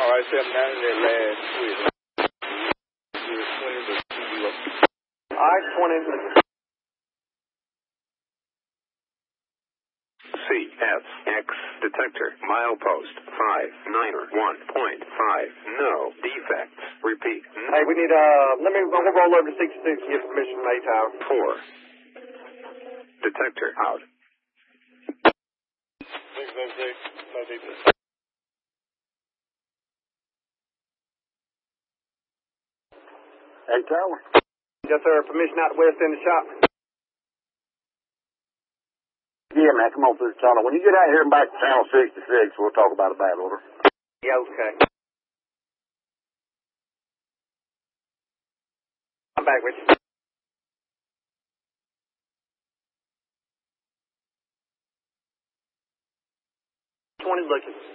Alright, 790 that last week. Alright, 20. CSX detector, milepost 591.5, no defects. Repeat. No. Hey, we need, I'm gonna roll over to 66 and get permission from A-Tower. 4. Detector out. 606, A-Tower. Yes, sir. Permission out west in the shop. Yeah, man, come on through the tunnel. When you get out here and back to channel 66, we'll talk about a battle order. Yeah, okay. I'm back with you. 20's looking.